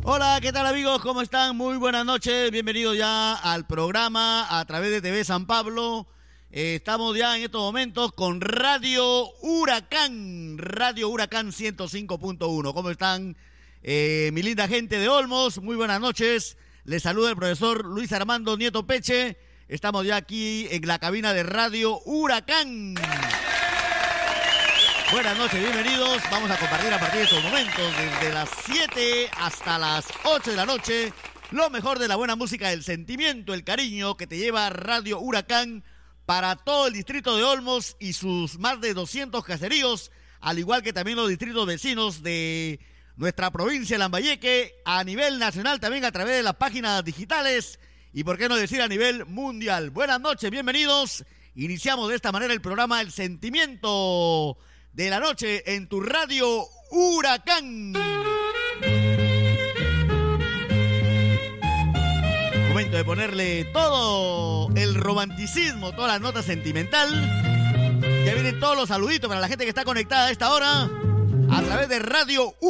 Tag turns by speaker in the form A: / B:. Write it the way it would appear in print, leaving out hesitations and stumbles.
A: Hola, ¿qué tal amigos? ¿Cómo están? Muy buenas noches. Bienvenidos ya al programa a través de TV San Pablo. Estamos ya en estos momentos con Radio Huracán 105.1. ¿Cómo están? Mi linda gente de Olmos, muy buenas noches. Les saluda el profesor Luis Armando Nieto Peche. Estamos ya aquí en la cabina de Radio Huracán. Buenas noches, bienvenidos. Vamos a compartir a partir de estos momentos, desde las 7 hasta las 8 de la noche, lo mejor de la buena música, el sentimiento, el cariño que te lleva Radio Huracán para todo el distrito de Olmos y sus más de 200 caseríos, al igual que también los distritos vecinos de nuestra provincia, Lambayeque, a nivel nacional también a través de las páginas digitales y por qué no decir a nivel mundial. Buenas noches, bienvenidos. Iniciamos de esta manera el programa El Sentimiento de la Noche en tu Radio Huracán. Momento de ponerle todo el romanticismo, toda la nota sentimental. Ya vienen todos los saluditos para la gente que está conectada a esta hora a través de Radio Huracán.